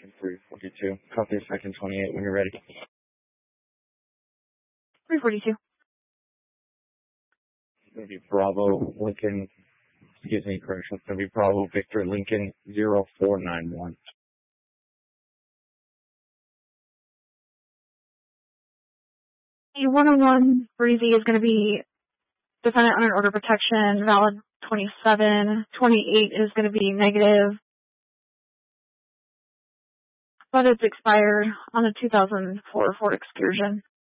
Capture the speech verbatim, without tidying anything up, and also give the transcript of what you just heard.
three forty-two. Copy second twenty-eight when you're ready. three forty-two. It's going to be Bravo Lincoln, excuse me, correction. It's going to be Bravo Victor Lincoln zero four nine one. A one oh one Breezy is going to be defendant under order of protection, valid twenty-seven. twenty-eight is going to be negative, but it's expired on a two thousand four Ford Excursion.